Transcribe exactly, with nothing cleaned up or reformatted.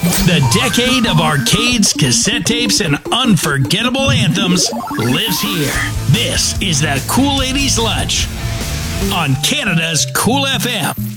The decade of arcades, cassette tapes, and unforgettable anthems lives here. This is the Cool eighties Lunch on Canada's Cool F M.